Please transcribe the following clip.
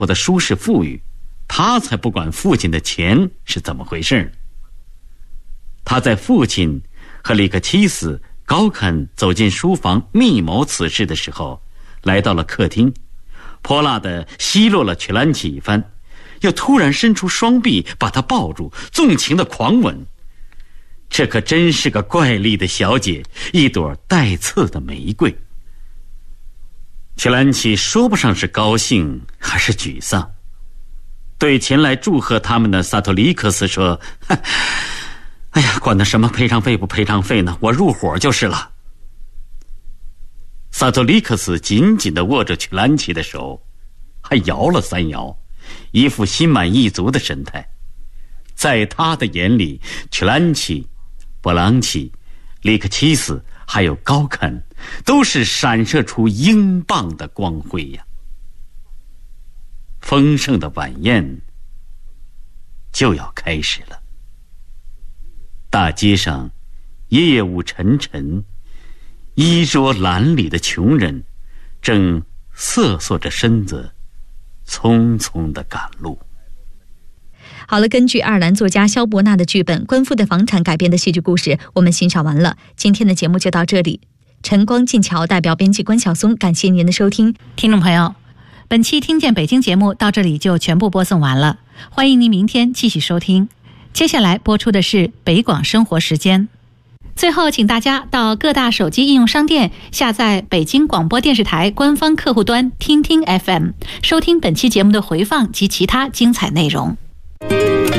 活的舒适富裕，他才不管父亲的钱是怎么回事呢。他在父亲和里克七斯、高肯走进书房密谋此事的时候，来到了客厅，泼辣地奚落了曲兰奇一番，又突然伸出双臂把他抱住，纵情的狂吻。这可真是个怪丽的小姐，一朵带刺的玫瑰。曲兰奇说不上是高兴还是沮丧，对前来祝贺他们的萨托里克斯说：哎呀，管他什么赔偿费不赔偿费呢，我入伙就是了。萨托里克斯紧紧地握着曲兰奇的手，还摇了3摇，一副心满意足的神态。在他的眼里，曲兰奇、波朗奇、里克七斯还有高肯都是闪射出英镑的光辉呀。丰盛的晚宴就要开始了。大街上夜雾沉沉，衣着褴褛的穷人正瑟缩着身子匆匆地赶路。 好了，根据爱尔兰作家肖伯纳的剧本《官夫的房产》改编的戏剧故事，我们欣赏完了。今天的节目就到这里。晨光进桥代表编辑关晓松，感谢您的收听。 听众朋友，本期听见北京节目到这里就全部播送完了，欢迎您明天继续收听。接下来播出的是北广生活时间。最后请大家到各大手机应用商店下载北京广播电视台官方客户端听听 FM， 收听本期节目的回放及其他精彩内容。